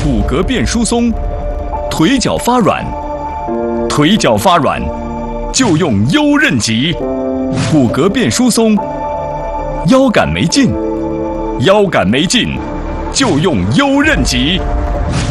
骨骼变疏松，腿脚发软，腿脚发软就用优韧脊。骨骼变疏松，腰杆没劲，腰杆没劲就用优韧脊。